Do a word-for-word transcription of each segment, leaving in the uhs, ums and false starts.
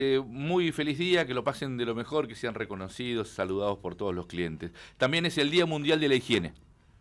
Eh, muy feliz día, que lo pasen de lo mejor, que sean reconocidos, saludados por todos los clientes. También es el Día Mundial de la Higiene,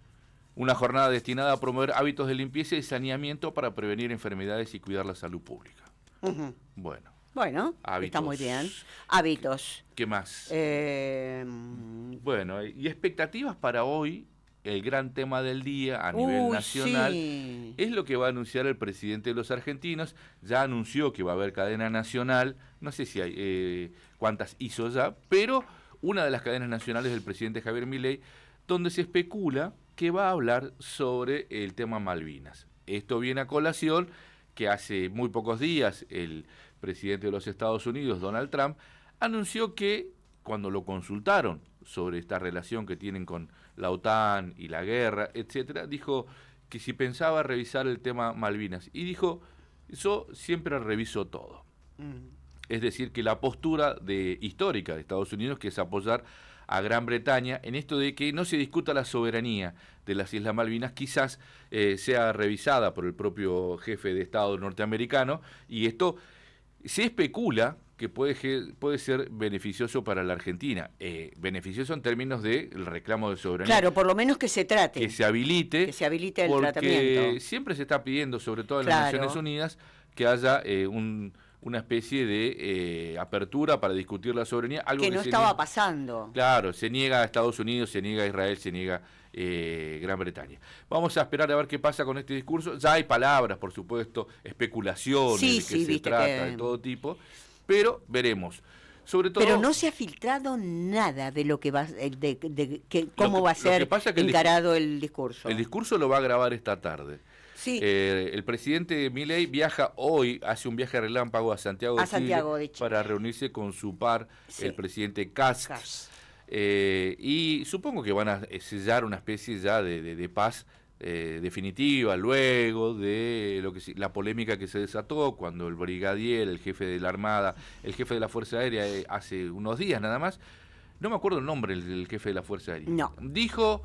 una jornada destinada a promover hábitos de limpieza y saneamiento para prevenir enfermedades y cuidar la salud pública. Uh-huh. Bueno. Bueno, hábitos. Está muy bien. Hábitos. ¿Qué, qué más? Eh... Bueno, y expectativas para hoy. El gran tema del día a nivel Uy, nacional sí. es lo que va a anunciar el presidente de los argentinos. Ya anunció que va a haber cadena nacional, no sé si hay eh, cuántas hizo ya, pero una de las cadenas nacionales del presidente Javier Milei, donde se especula que va a hablar sobre el tema Malvinas. Esto viene a colación que hace muy pocos días el presidente de los Estados Unidos, Donald Trump, anunció que cuando lo consultaron sobre esta relación que tienen con la OTAN y la guerra, etcétera, dijo que si pensaba revisar el tema Malvinas. Y dijo, yo siempre reviso todo. Mm. Es decir, que la postura de, histórica de Estados Unidos, que es apoyar a Gran Bretaña en esto de que no se discuta la soberanía de las Islas Malvinas, quizás eh, sea revisada por el propio jefe de Estado norteamericano, y esto se especula que puede, puede ser beneficioso para la Argentina. Eh, beneficioso en términos del reclamo de soberanía. Claro, por lo menos que se trate. Que se habilite. Que se habilite el porque tratamiento. Siempre se está pidiendo, sobre todo en claro. las Naciones Unidas, que haya eh, un, una especie de eh, apertura para discutir la soberanía. Algo que, que no se estaba niega, pasando. Claro, se niega a Estados Unidos, se niega a Israel, se niega eh, Gran Bretaña. Vamos a esperar a ver qué pasa con este discurso. Ya hay palabras, por supuesto, especulaciones sí, de que sí, se trata, que... de todo tipo, pero veremos. Sobre todo, pero no se ha filtrado nada de lo que va de, de, de que cómo que, va a ser es que encarado el, el discurso. El discurso lo va a grabar esta tarde. Sí. Eh, el presidente Milei viaja hoy, hace un viaje relámpago a Santiago, a de, Santiago Chile de Chile para reunirse con su par, sí. el presidente Kast. Kast. Eh, y supongo que van a sellar una especie ya de, de, de paz eh, definitiva luego de lo que la polémica que se desató cuando el brigadier, el jefe de la Armada, el jefe de la Fuerza Aérea, eh, hace unos días nada más, no me acuerdo el nombre del, del jefe de la Fuerza Aérea, no. dijo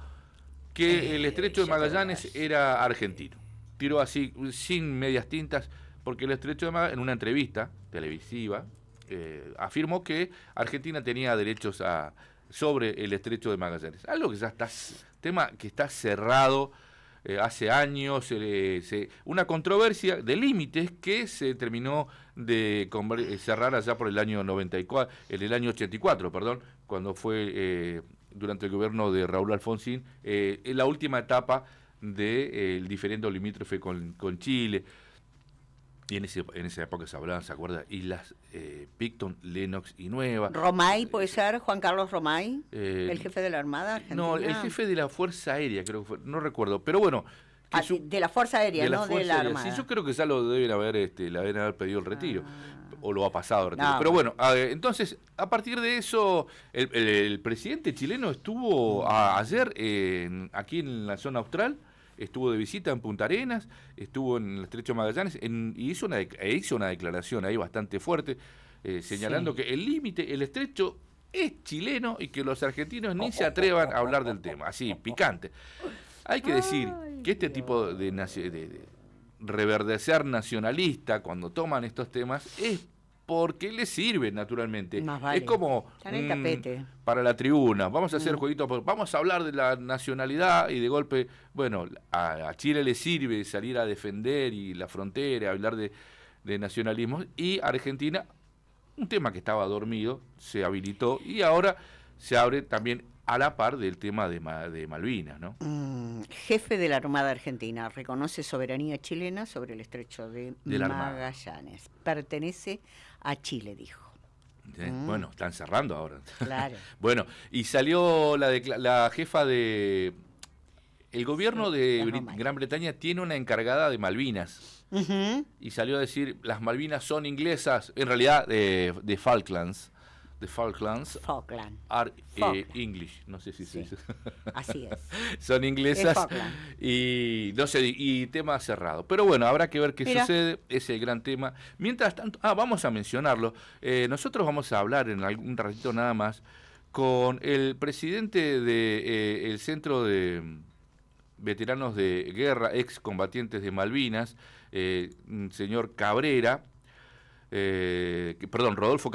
que eh, el estrecho de Magallanes era argentino. Tiró así, sin medias tintas, porque el estrecho de Magallanes, en una entrevista televisiva, eh, afirmó que Argentina tenía derechos a, sobre el estrecho de Magallanes. Algo que ya está, tema que está cerrado eh, hace años, eh, se, una controversia de límites que se terminó de cerrar allá por el año noventa y cuatro, en el año ochenta y cuatro, perdón, cuando fue eh, durante el gobierno de Raúl Alfonsín, eh, en la última etapa del de, eh, diferendo limítrofe con, con Chile. Y en, ese, en esa época se hablaban, ¿se acuerda? Islas eh, Picton, Lennox y Nueva. ¿Romay puede ser? ¿Juan Carlos Romay? Eh, ¿El jefe de la Armada Argentina? No, el jefe de la Fuerza Aérea, creo que fue, no recuerdo. Pero bueno. Ah, su, de la Fuerza Aérea, de la no Fuerza de la Aérea. Armada. Sí, yo creo que ya lo deben haber, este, le deben haber pedido el retiro. Ah. O lo ha pasado el retiro. No, Pero bueno, a ver, entonces, a partir de eso, el, el, el presidente chileno estuvo a, ayer eh, aquí en la zona austral. Estuvo de visita en Punta Arenas, estuvo en el Estrecho de Magallanes en, y hizo una, e hizo una declaración ahí bastante fuerte, eh, señalando sí. que el límite, el estrecho, es chileno y que los argentinos ni se atrevan a hablar del tema. Así, picante. Hay que decir Ay, que este Dios. tipo de, de, de reverdecer nacionalista, cuando toman estos temas, es porque les sirve naturalmente. Vale. Es como mmm, para la tribuna, vamos a hacer mm. jueguitos, vamos a hablar de la nacionalidad y de golpe, bueno, a, a Chile le sirve salir a defender y la frontera, hablar de, de nacionalismo, y Argentina, un tema que estaba dormido, se habilitó y ahora se abre también a la par del tema de, de Malvinas, ¿no? Mm, jefe de la Armada Argentina reconoce soberanía chilena sobre el estrecho de, de Magallanes. Pertenece a Chile, dijo. ¿Sí? Mm. Bueno, están cerrando ahora. Claro. Bueno, y salió la, de, la jefa de... El gobierno sí, de Brit Gran Bretaña tiene una encargada de Malvinas. Uh-huh. Y salió a decir, las Malvinas son inglesas, en realidad de, de Falklands. De Falklands, Falkland. are Falkland. Eh, English, no sé si sí. se dice. Así es. Son inglesas y no sé, y tema cerrado. Pero bueno, habrá que ver qué Mira. sucede, es el gran tema. Mientras tanto, ah, vamos a mencionarlo. Eh, nosotros vamos a hablar en algún ratito nada más con el presidente del de, eh, Centro de Veteranos de Guerra, excombatientes de Malvinas, eh, señor Cabrera. eh, perdón, Rodolfo